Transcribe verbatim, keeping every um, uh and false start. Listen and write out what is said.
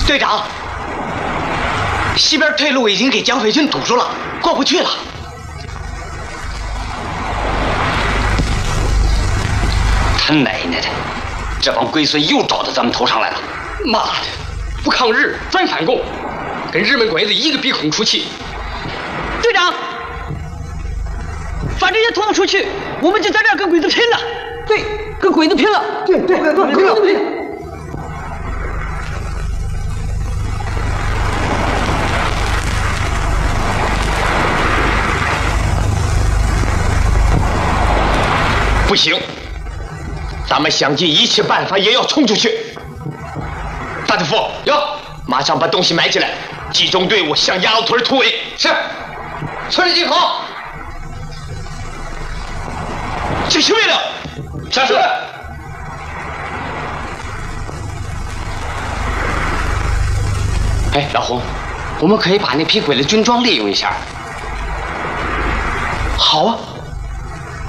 队长，西边退路已经给蒋匪军堵住了，过不去了。 他奶奶的，这帮龟孙又找到咱们头上来了！ 妈的，不抗日专反共，跟日本鬼子一个鼻孔出气。 队长，把这些拖出去，我们就在这儿跟鬼子拼了。 对，跟鬼子拼了。对对对，跟鬼子拼了。 不行，咱们想尽一切办法也要冲出去。大师傅，哟，马上把东西埋起来，集中队伍向鸭子屯突围。是，村里集合。执行命令。是。 哎，老洪，我们可以把那批鬼子军装利用一下。 好啊。